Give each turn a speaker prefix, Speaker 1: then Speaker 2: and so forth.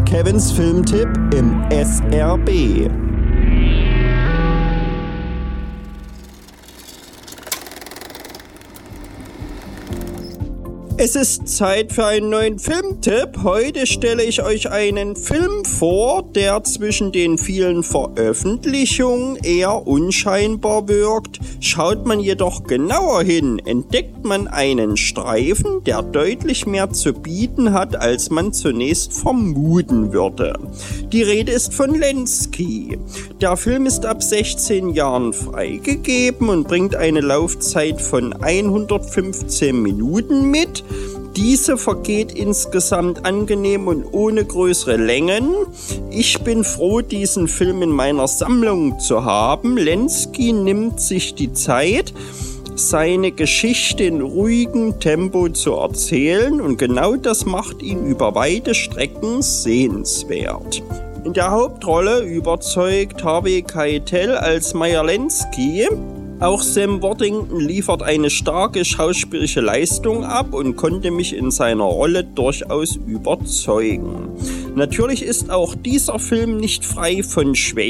Speaker 1: Kevins Filmtipp im SRB. Es ist Zeit für einen neuen Filmtipp. Heute stelle ich euch einen Film vor, der zwischen den vielen Veröffentlichungen eher unscheinbar wirkt. Schaut man jedoch genauer hin, entdeckt man einen Streifen, der deutlich mehr zu bieten hat, als man zunächst vermuten würde. Die Rede ist von Lenski. Der Film ist ab 16 Jahren freigegeben und bringt eine Laufzeit von 115 Minuten mit. Diese vergeht insgesamt angenehm und ohne größere Längen. Ich bin froh, diesen Film in meiner Sammlung zu haben. Lenski nimmt sich die Zeit, seine Geschichte in ruhigem Tempo zu erzählen, und genau das macht ihn über weite Strecken sehenswert. In der Hauptrolle überzeugt Harvey Keitel als Meyer Lenski. Auch Sam Worthington liefert eine starke schauspielische Leistung ab und konnte mich in seiner Rolle durchaus überzeugen. Natürlich ist auch dieser Film nicht frei von Schwächen.